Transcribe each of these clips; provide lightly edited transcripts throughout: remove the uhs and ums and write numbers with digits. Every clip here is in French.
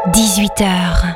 18h.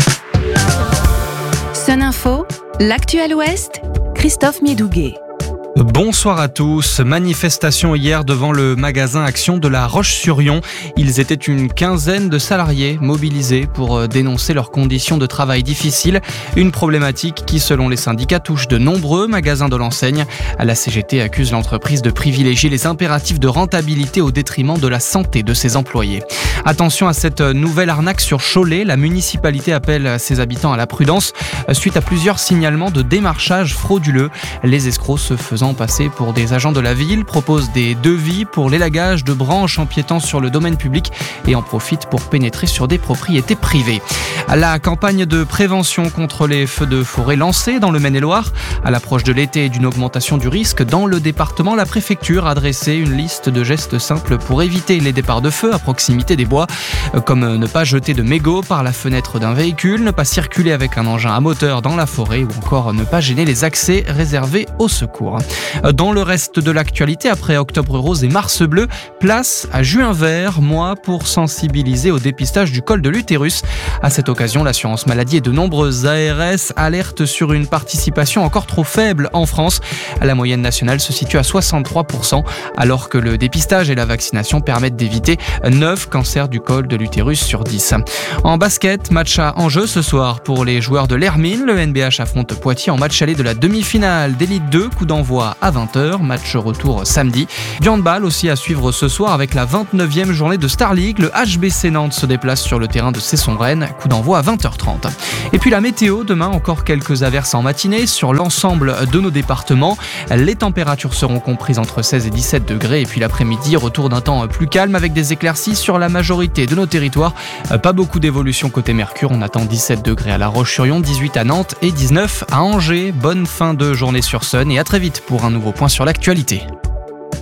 Sun Info, l'actuel Ouest, Christophe Miedouguet. Bonsoir à tous. Manifestation hier devant le magasin Action de La Roche-sur-Yon. Ils étaient une quinzaine de salariés mobilisés pour dénoncer leurs conditions de travail difficiles. Une problématique qui, selon les syndicats, touche de nombreux magasins de l'enseigne. La CGT accuse l'entreprise de privilégier les impératifs de rentabilité au détriment de la santé de ses employés. Attention à cette nouvelle arnaque sur Cholet. La municipalité appelle ses habitants à la prudence suite à plusieurs signalements de démarchage frauduleux. Les escrocs se faisant passer pour des agents de la ville proposent des devis pour l'élagage de branches empiétant sur le domaine public et en profitent pour pénétrer sur des propriétés privées. La campagne de prévention contre les feux de forêt lancée dans le Maine-et-Loire. À l'approche de l'été et d'une augmentation du risque dans le département, la préfecture a dressé une liste de gestes simples pour éviter les départs de feu à proximité des bois, comme ne pas jeter de mégots par la fenêtre d'un véhicule, ne pas circuler avec un engin à moteur dans la forêt ou encore ne pas gêner les accès réservés au secours. Dans le reste de l'actualité, après Octobre Rose et Mars Bleu, place à Juin Vert, mois pour sensibiliser au dépistage du col de l'utérus. À cette occasion, l'assurance maladie et de nombreuses ARS alertent sur une participation encore trop faible en France. La moyenne nationale se situe à 63%, alors que le dépistage et la vaccination permettent d'éviter 9 cancers du col de l'utérus sur 10. En basket, match à enjeu ce soir pour les joueurs de l'Hermine. Le NBH affronte Poitiers en match aller de la demi-finale d'Élite 2, coup d'envoi à 20h, match retour samedi. Du handball aussi à suivre ce soir avec la 29e journée de Star League. Le HBC Nantes se déplace sur le terrain de Cesson-Rennes, coup d'envoi à 20h30. Et puis la météo, demain encore quelques averses en matinée sur l'ensemble de nos départements. Les températures seront comprises entre 16 et 17 degrés et puis l'après-midi, retour d'un temps plus calme avec des éclaircies sur la majorité de nos territoires. Pas beaucoup d'évolution côté Mercure, on attend 17 degrés à La Roche-sur-Yon, 18 à Nantes et 19 à Angers. Bonne fin de journée sur Sun et à très vite pour un nouveau point sur l'actualité.